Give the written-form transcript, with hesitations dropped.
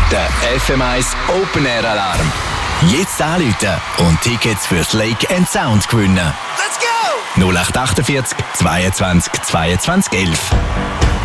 Der FM1 Open Air Alarm. Jetzt anrufen und Tickets fürs Lake & Sound gewinnen. Let's go! 0848 22 22 11.